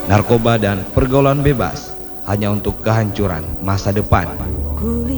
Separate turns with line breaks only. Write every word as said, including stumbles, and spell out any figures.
narkoba dan pergaulan bebas hanya untuk kehancuran masa depan.